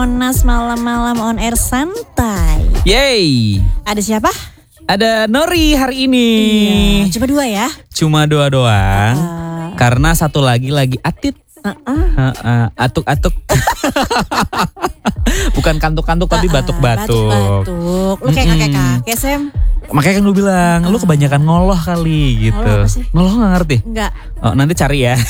Monas malam-malam on air santai. Yeay. Ada siapa? Ada Nori hari ini. Iya, cuma 2 ya. Cuma 2 doang. Karena satu lagi atit. Atuk-atuk. Bukan kantuk-kantuk tapi batuk-batuk. Batuk-batuk. Lu kayak kakek-kakek, Sam. Makanya kan gue bilang, lu kebanyakan ngoloh kali gitu. Ngoloh apa sih? Ngoloh gak ngerti? Enggak. Oh, nanti cari ya.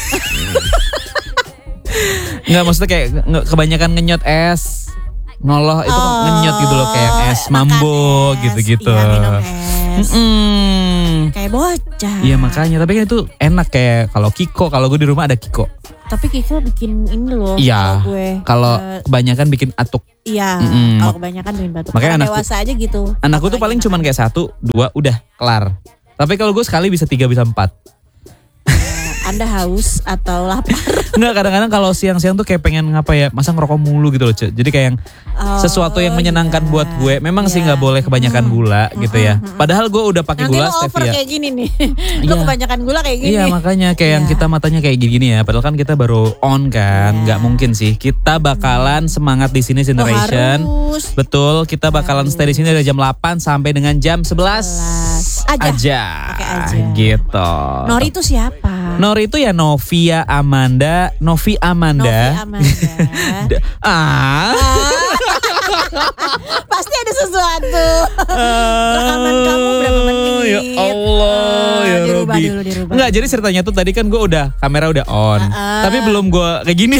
Enggak, maksudnya kayak kebanyakan ngenyot es. Ngoloh itu ngenyot gitu loh, kayak es mambo gitu-gitu. Iya, minum es. Kayak bocah. Iya makanya, tapi kan itu enak kayak kalau Kiko, kalau gue di rumah ada Kiko. Tapi Kiko bikin ini loh. Iya. Kalau kebanyakan bikin atuk. Iya. Kalau kebanyakan bikin batuk. Makanya anakku, dewasa aja gitu. Anakku tuh paling cuman kayak 1, 2 udah kelar. Tapi kalau gue sekali bisa 3 bisa 4. Anda haus atau lapar? Enggak, kadang-kadang kalau siang-siang tuh kayak pengen ngapa ya, masa ngerokok mulu gitu loh, Jadi kayak yang sesuatu yang menyenangkan buat gue. Memang sih nggak boleh kebanyakan gula gitu ya. Padahal gue udah pakai gula stevia. Nanti lo over kayak gini nih. Lo kebanyakan gula kayak gini. Iya, makanya kayak yang kita matanya kayak gini ya. Padahal kan kita baru on kan, nggak mungkin sih. Kita bakalan semangat di sini Generation. Betul, kita bakalan stay di sini dari jam 8 sampai dengan jam 11 aja. Gitu. Nori itu siapa? Nori itu ya Novi Amanda. Pasti ada sesuatu. Rekaman kamu berapa menit? Ya Allah, ya dirubah Robi. Dirubah. Enggak, jadi ceritanya tuh tadi kan gue kamera udah on. Tapi belum gue kayak gini.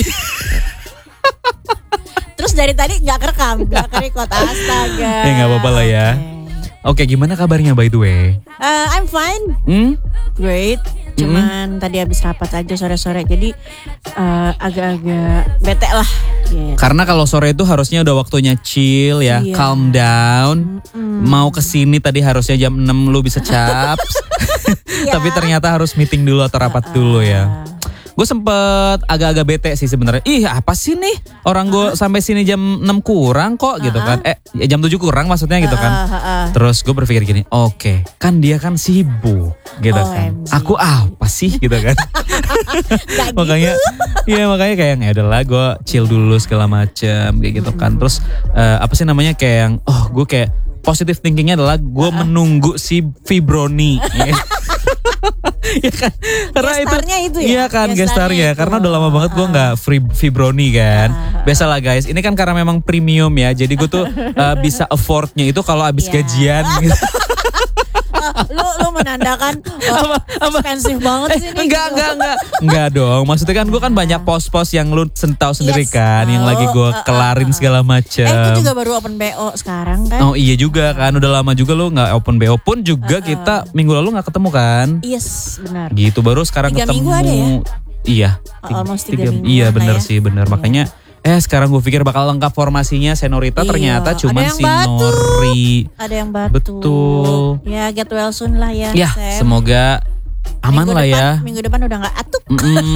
Terus dari tadi gak kerekam, gak kerekod, astaga. Ya gak apa-apa lah ya. Oke, gimana kabarnya by the way? I'm fine. Great. Cuman tadi habis rapat aja sore-sore, jadi agak-agak bete lah. Gitu. Karena kalau sore itu harusnya udah waktunya chill ya, calm down. Mau kesini tadi harusnya jam 6 lu bisa caps. Tapi ternyata harus meeting dulu atau rapat dulu ya. Gue sempet agak-agak bete sih sebenarnya. Ih, apa sih nih? Orang gue sampai sini jam 6 kurang kok gitu kan. Jam 7 kurang maksudnya gitu kan. Terus gue berpikir gini, oke, kan dia kan sibuk gitu kan. Aku apa sih gitu kan. Makanya makanya kayak ya udahlah gue chill dulu segala macem kayak gitu kan. Terus apa sih namanya kayak yang gue kayak positive thinkingnya adalah gue menunggu si Fibroni. Ya kan, karena itu ya. Iya kan gestarnya, karena udah lama banget gue nggak Fibroni kan. Biasalah guys, ini kan karena memang premium ya, jadi gue tuh bisa affordnya itu kalau abis gajian. Gitu. Lu menandakan expensive banget sih ini. Enggak dong. Maksudnya kan gue kan banyak pos-pos yang lu tahu sendiri kan, yang lagi gue kelarin segala macam. Itu juga baru open BO sekarang kan? Oh iya juga kan, udah lama juga lu nggak open BO pun juga kita minggu lalu nggak ketemu kan? Yes, benar. Gitu baru sekarang 3 ketemu. Minggu ada ya? Iya. Almost 3 minggu. Iya benar sih, benar. Makanya sekarang gue pikir bakal lengkap formasinya Senorita, ternyata cuman si Nori. Ada yang batuk. Betul. Ya get well soon lah ya. Ya semoga aman lah ya. Minggu depan udah gak atuk.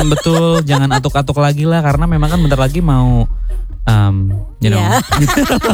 Betul, jangan atuk-atuk lagi lah, karena memang kan bentar lagi mau